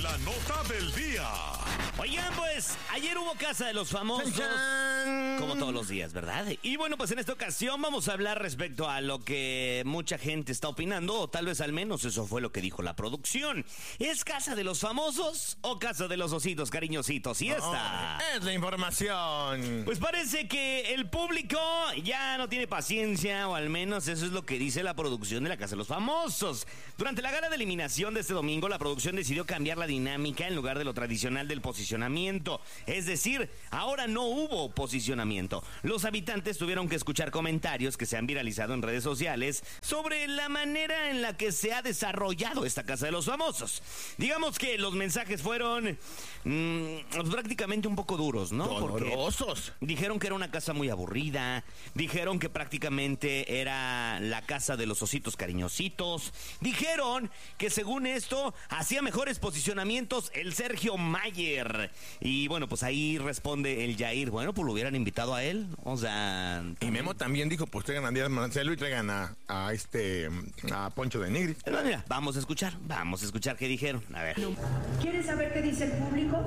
La nota del día. Oigan, pues, ayer hubo Casa de los Famosos, como todos los días, ¿verdad? Y bueno, pues en esta ocasión vamos a hablar respecto a lo que mucha gente está opinando, o tal vez al menos eso fue lo que dijo la producción. ¿Es Casa de los Famosos o Casa de los Ositos Cariñositos? Y esta es la información. Pues parece que el público ya no tiene paciencia, o al menos eso es lo que dice la producción de la Casa de los Famosos. Durante la gala de eliminación de este domingo, la producción decidió cambiar la dinámica en lugar de lo tradicional del posicionamiento. Es decir, ahora no hubo posicionamiento. Los habitantes tuvieron que escuchar comentarios que se han viralizado en redes sociales sobre la manera en la que se ha desarrollado esta Casa de los Famosos. Digamos que los mensajes fueron prácticamente un poco duros, ¿no? Dolorosos. Dijeron que era una casa muy aburrida, dijeron que prácticamente era la casa de los ositos cariñositos, dijeron que según esto hacía mejores posicionamientos el Sergio Mayer. Y bueno, pues ahí responde el Jair, bueno, pues lo hubieran invitado a él, o sea... Y Memo también dijo, pues traigan a Díaz Marcelo y traigan a Poncho de Nigris. Pero mira, vamos a escuchar qué dijeron, a ver. ¿Quieren saber qué dice el público?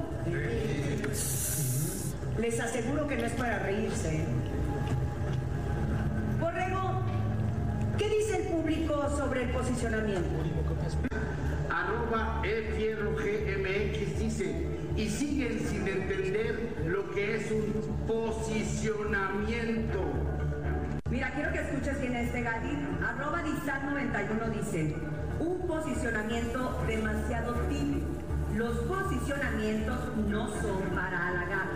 Les aseguro que no es para reírse. Borrego, ¿qué dice el público sobre el posicionamiento? @efierrogmx dice, y siguen sin entender lo que es un posicionamiento. Mira, quiero que escuches bien este Gadi. @Dizar91 dice, un posicionamiento demasiado tibio. Los posicionamientos no son para halagar.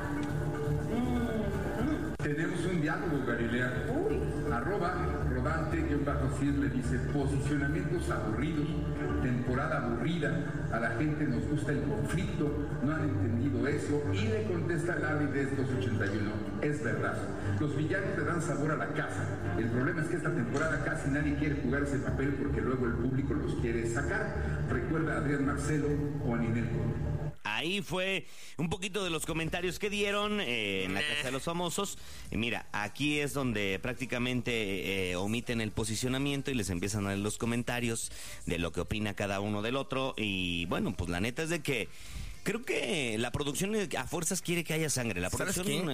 Tenemos un diálogo, Galilea. @rodante_CIR le dice, posicionamientos aburridos, temporada aburrida, a la gente nos gusta el conflicto, no han entendido eso, y le contesta Larry Des 281, es verdad, los villanos le dan sabor a la casa, el problema es que esta temporada casi nadie quiere jugar ese papel porque luego el público los quiere sacar, recuerda a Adrián Marcelo o a Ninel Conde. Ahí fue un poquito de los comentarios que dieron en la Casa de los Famosos. Y mira, aquí es donde prácticamente omiten el posicionamiento y les empiezan a dar los comentarios de lo que opina cada uno del otro. Y bueno, pues la neta es de que creo que la producción a fuerzas quiere que haya sangre. La producción...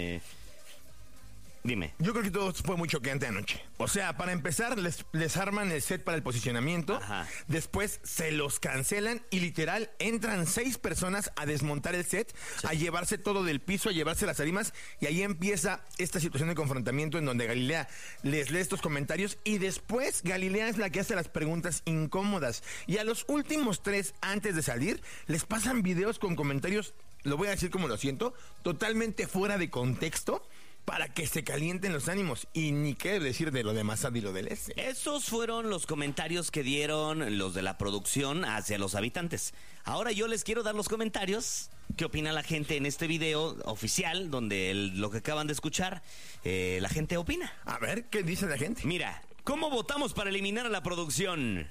Dime. Yo creo que todo fue muy choqueante anoche. O sea, para empezar, les arman el set para el posicionamiento. Ajá. Después se los cancelan y literal entran 6 personas a desmontar el set, sí, a llevarse todo del piso, a llevarse las tarimas. Y ahí empieza esta situación de confrontamiento en donde Galilea les lee estos comentarios y después Galilea es la que hace las preguntas incómodas. Y a los últimos 3, antes de salir, les pasan videos con comentarios, lo voy a decir como lo siento, totalmente fuera de contexto, para que se calienten los ánimos. Y ni qué decir de lo de Massad y lo del S. Esos fueron los comentarios que dieron los de la producción hacia los habitantes. Ahora yo les quiero dar los comentarios. ¿Qué opina la gente en este video oficial donde lo que acaban de escuchar, la gente opina? A ver, ¿qué dice la gente? Mira, ¿cómo votamos para eliminar a la producción?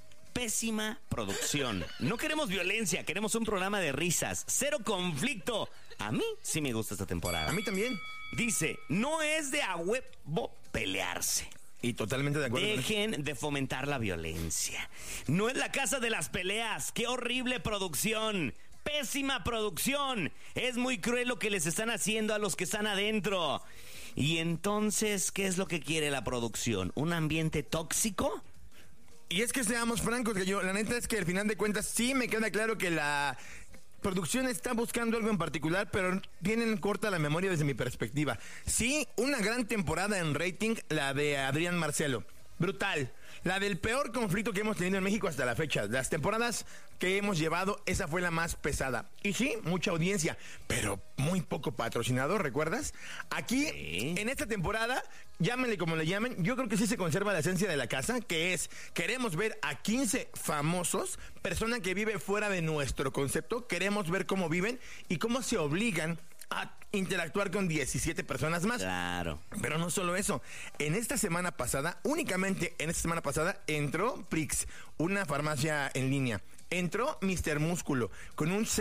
Pésima producción. No queremos violencia, queremos un programa de risas. Cero conflicto. A mí sí me gusta esta temporada. A mí también. Dice, no es de a huevo pelearse. Y totalmente de acuerdo. Dejen de fomentar la violencia. No es la casa de las peleas. ¡Qué horrible producción! ¡Pésima producción! Es muy cruel lo que les están haciendo a los que están adentro. Y entonces, ¿qué es lo que quiere la producción? ¿Un ambiente tóxico? Y es que seamos francos, que la neta es que al final de cuentas sí me queda claro que la producción está buscando algo en particular, pero tienen corta la memoria desde mi perspectiva. Sí, una gran temporada en rating, la de Adrián Marcelo. Brutal. La del peor conflicto que hemos tenido en México hasta la fecha. Las temporadas que hemos llevado, esa fue la más pesada. Y sí, mucha audiencia, pero muy poco patrocinador, ¿recuerdas? Aquí, sí, en esta temporada, llámenle como le llamen, yo creo que sí se conserva la esencia de la casa, que es, queremos ver a 15 famosos, persona que vive fuera de nuestro concepto, queremos ver cómo viven y cómo se obligan a interactuar con 17 personas más. Claro. Pero no solo eso. En esta semana pasada, únicamente en esta semana pasada, entró Prix, una farmacia en línea. Entró Mr. Músculo, con un set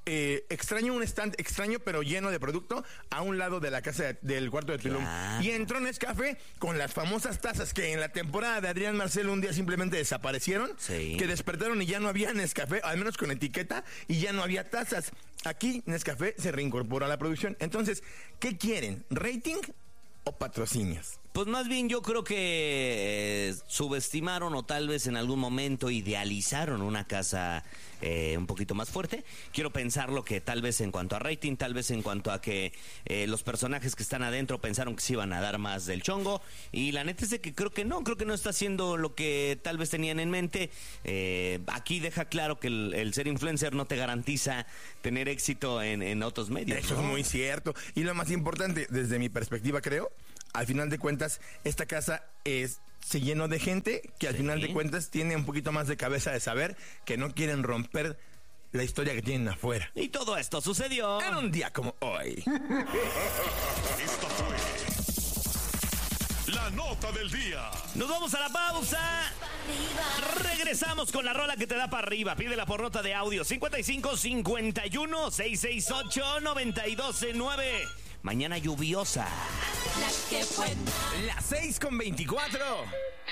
extraño, un stand extraño pero lleno de producto a un lado de la casa del cuarto de Tulum. Claro. Y entró Nescafé con las famosas tazas que en la temporada de Adrián Marcelo un día simplemente desaparecieron, Sí. que despertaron y ya no había Nescafé, al menos con etiqueta, y ya no había tazas. Aquí Nescafé se reincorpora a la producción. Entonces, ¿qué quieren? ¿Rating o patrocinios? Pues más bien yo creo que subestimaron o tal vez en algún momento idealizaron una casa un poquito más fuerte. Quiero pensarlo que tal vez en cuanto a rating, tal vez en cuanto a que los personajes que están adentro pensaron que se iban a dar más del chongo. Y la neta es de que creo que no está haciendo lo que tal vez tenían en mente. Aquí deja claro que el ser influencer no te garantiza tener éxito en otros medios. Eso ¿no? es muy cierto. Y lo más importante, desde mi perspectiva, creo, al final de cuentas, esta casa se llenó de gente que al Sí. final de cuentas tiene un poquito más de cabeza de saber que no quieren romper la historia que tienen afuera. Y todo esto sucedió En un día como hoy. Esta fue la nota del día. Nos vamos a la pausa. Regresamos con la rola que te da para arriba. Pídela por nota de audio 55 51 668 929. Mañana lluviosa. La que fue. Las 6:24.